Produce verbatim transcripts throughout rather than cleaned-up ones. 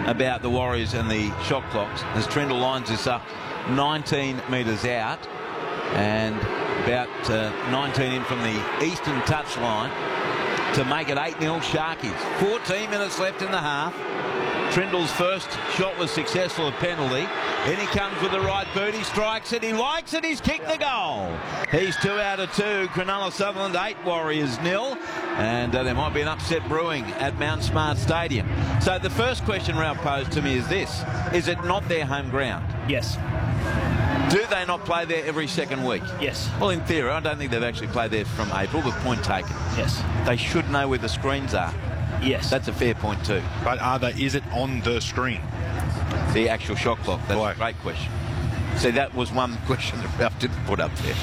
about the Warriors and the shot clocks as Trindle lines this up nineteen metres out and about uh, nineteen in from the eastern touchline to make it eight nil Sharkies. fourteen minutes left in the half. Trindle's first shot was successful, a penalty. In he comes with the right boot, he strikes it, he likes it, he's kicked the goal. He's two out of two. Cronulla Sutherland eight, Warriors nil. And uh, there might be an upset brewing at Mount Smart Stadium. So the first question Ralph posed to me is this: is it not their home ground? Yes. Do they not play there every second week? Yes. Well, in theory, I don't think they've actually played there from April, but point taken. Yes. They should know where the screens are. Yes. That's a fair point too. But are they, is it on the screen? The actual shot clock. That's Right. a great question. See, that was one question that Ralph didn't put up there.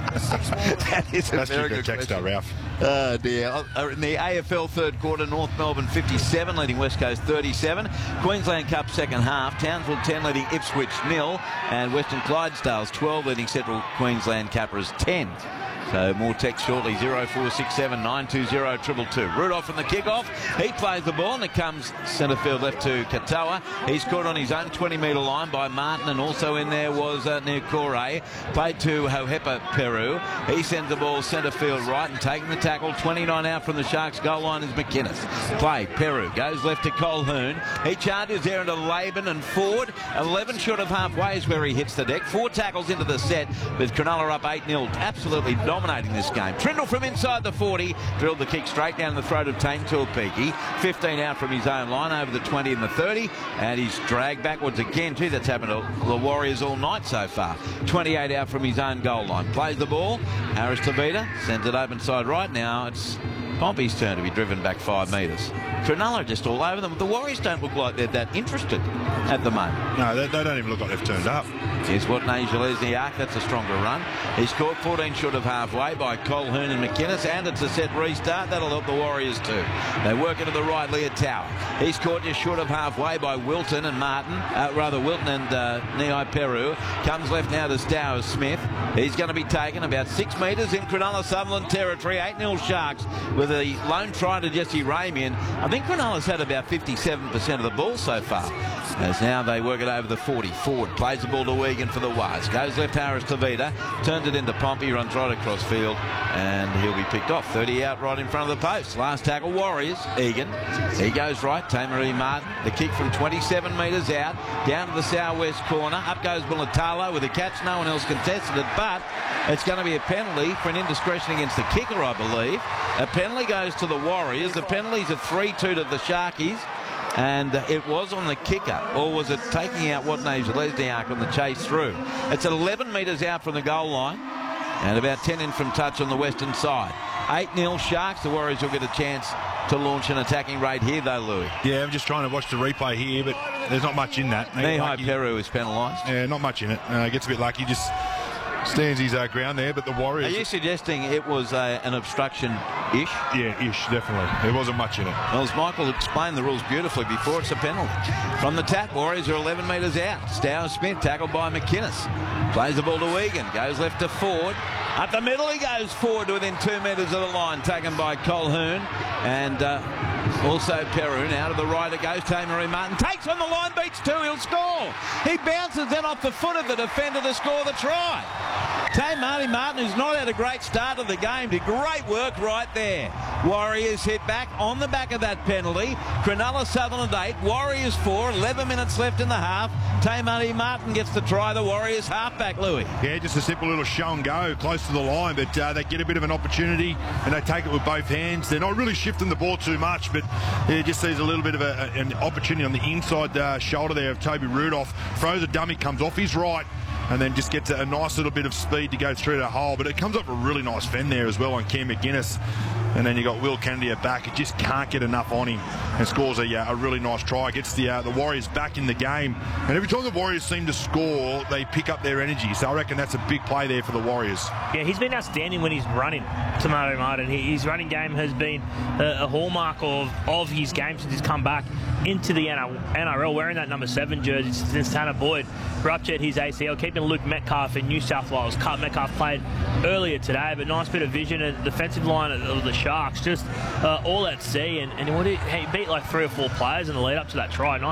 That is a That's very a good good texter, question. Ralph. Oh dear. Uh, In the A F L third quarter, North Melbourne fifty-seven leading West Coast thirty-seven. Queensland Cup second half, Townsville ten leading Ipswich nil, and Western Clydesdales twelve leading Central Queensland Capras ten. So more text shortly, zero four six seven nine two zero two two two. Rudolph from the kickoff. He plays the ball and it comes centre field left to Katoa. He's caught on his own twenty metre line by Martin, and also in there was uh, Niukore. Played to Hohepa Peru. He sends the ball centre field right and taking the tackle. twenty-nine out from the Sharks goal line is McInnes. Play, Peru goes left to Colquhoun. He charges there into Laban and Ford. eleven short of halfway is where he hits the deck. Four tackles into the set with Cronulla up eight nil. Absolutely dominating this game. Trindle from inside the forty drilled the kick straight down the throat of Tane Tuapiki. fifteen out from his own line over the twenty and the thirty, and he's dragged backwards again too. That's happened to the Warriors all night so far. twenty-eight out from his own goal line. Plays the ball. Harris Tavita sends it open side right. Now it's Pompey's turn to be driven back five metres. Cronulla just all over them. The Warriors don't look like they're that interested at the moment. No, they, they don't even look like they've turned up. Here's what Lesniak, that's a stronger run. He's caught fourteen short of halfway by Colquhoun and McInnes, and it's a set restart. That'll help the Warriors too. They work into the right, Leotow. He's caught just short of halfway by Wilton and Martin, uh, rather Wilton and uh, Nihai Peru. Comes left now to Stowers Smith. He's going to be taken about six metres in Cronulla Sutherland territory. eight nil Sharks with a lone try to Jesse Ramian. I think Cronulla's had about fifty-seven percent of the ball so far. As now they work it over the forty. Ford plays the ball to Wigan for the Wires. Goes left Harris Tavita. Turns it into Pompey. Runs right across field. And he'll be picked off. thirty out right in front of the post. Last tackle Warriors. Egan. He goes right. Tamaree Martin. The kick from twenty-seven metres out. Down to the southwest corner. Up goes Mulatalo with a catch. No one else contested it. But it's going to be a penalty for an indiscretion against the kicker, I believe. A penalty goes to the Warriors. The penalty's a three two to the Sharkies. And it was on the kicker, or was it taking out what name's Lesniak on the chase through? It's eleven metres out from the goal line and about ten in from touch on the western side. eight nil Sharks. The Warriors will get a chance to launch an attacking raid here though, Louis. Yeah, I'm just trying to watch the replay here, but there's not much in that. Nihai Peru is penalised. Yeah, not much in it. Uh, gets a bit lucky, just stands his uh, ground there, but the Warriors... Are you suggesting it was uh, an obstruction-ish? Yeah, ish, definitely. There wasn't much in it. Well, as Michael explained the rules beautifully before, it's a penalty. From the tap, Warriors are eleven metres out. Stowers Smith tackled by McInnes. Plays the ball to Wigan. Goes left to Ford. Up the middle he goes forward to within two metres of the line. Taken by Colquhoun. And uh, also Peru. Now to the right it goes. Tamaree Martin takes on the line, beats two. He'll score. He bounces then off the foot of the defender to score the try. Tamaree Martin, who's not had a great start of the game, did great work right there. Warriors hit back on the back of that penalty. Cronulla Sutherland eight, Warriors four, eleven minutes left in the half. Tamaree Martin gets the try, the Warriors halfback, Louis. Yeah, just a simple little show and go close to the line, but uh, they get a bit of an opportunity and they take it with both hands. They're not really shifting the ball too much, but it just sees a little bit of a, an opportunity on the inside uh, shoulder there of Toby Rudolph. Throws a dummy, comes off his right, and then just gets a, a nice little bit of speed to go through the hole. But it comes up a really nice fend there as well on Cam McInnes. And then you got Will Kennedy at back. It just can't get enough on him and scores a, uh, a really nice try. Gets the uh, the Warriors back in the game. And every time the Warriors seem to score, they pick up their energy. So I reckon that's a big play there for the Warriors. Yeah, he's been outstanding when he's running, Tamaree Martin. He, his running game has been a, a hallmark of, of his game since he's come back into the N R L, wearing that number seven jersey since Tanner Boyd ruptured his A C L, keeping Luke Metcalf in New South Wales. Cut Metcalf played earlier today, but nice bit of vision. And defensive line of the Sharks just uh, all at sea, and, and what he, he beat like three or four players in the lead up to that try. Nice